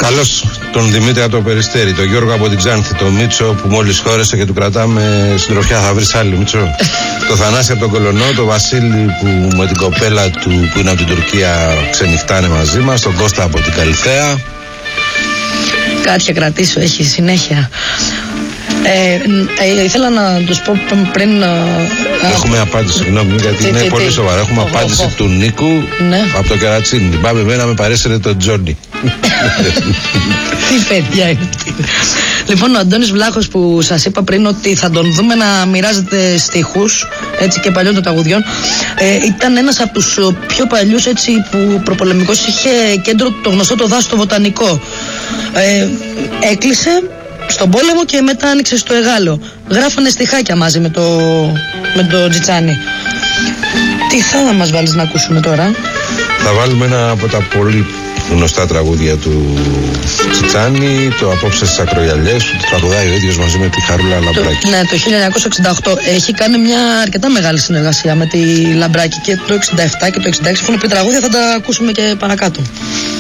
Καλώς τον Δημήτρη από το Περιστέρι, τον Γιώργο από την Ξάνθη, τον Μίτσο που μόλις χώρεσε και του κρατάμε συντροφιά. Θα βρεις άλλη, Μίτσο. Το Θανάση από τον Κολονό, τον Βασίλη που με την κοπέλα του που είναι από την Τουρκία ξενυχτάνε μαζί μας, τον Κώστα από την Καλυθέα. Κάτι κρατήσω, έχει συνέχεια. Ήθελα να τους πω πριν. Έχουμε απάντηση, συγγνώμη, γιατί είναι πολύ σοβαρά. Έχουμε απάντηση του Νίκου από το Κερατσίνι. Την πάμε εμένα, με παρέσυρε τον Τζόνι. Τι παιδιά είναι αυτή. Λοιπόν, ο Αντώνης Βλάχος που σας είπα πριν ότι θα τον δούμε να μοιράζεται στιχούς, έτσι, και παλιών των τραγουδιών, ήταν ένας από τους πιο παλιούς, έτσι, που προπολεμικός είχε κέντρο το γνωστό το Δάσο το Βοτανικό. Έκλεισε στον πόλεμο και μετά άνοιξε στο Εγάλο. Γράφανε στιχάκια μαζί με το Τζιτσάνι. Τι θα μας βάλεις να ακούσουμε τώρα? Θα βάλουμε ένα από τα πολύ γνωστά τραγούδια του Τζιτσάνι, το Απόψε στις Ακρογιαλιές, που το τραγουδάει ο ίδιος μαζί με τη Χαρούλα Λαμπράκη. Ναι, το 1968 έχει κάνει μια αρκετά μεγάλη συνεργασία με τη Λαμπράκη, και το 67 και το 66 έχουν πει τραγούδια, θα τα ακούσουμε και παρακάτω.